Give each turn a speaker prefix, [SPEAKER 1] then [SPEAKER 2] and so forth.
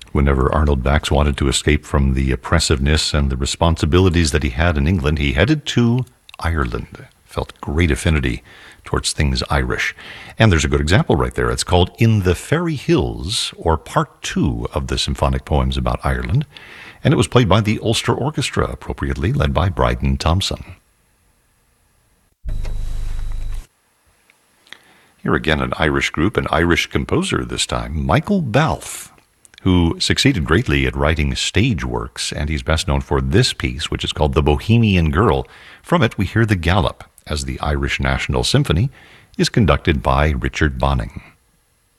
[SPEAKER 1] Whenever Arnold Bax wanted to escape from the oppressiveness and the responsibilities that he had in England, he headed to Ireland. Felt great affinity towards things Irish. And there's a good example right there. It's called In the Fairy Hills, or Part 2 of the symphonic poems about Ireland. And it was played by the Ulster Orchestra, appropriately led by Bryden Thompson. Here again, an Irish group, an Irish composer this time, Michael Balfe, who succeeded greatly at writing stage works, and he's best known for this piece, which is called The Bohemian Girl. From it, we hear the Galop, as the Irish National Symphony is conducted by Richard Bonynge.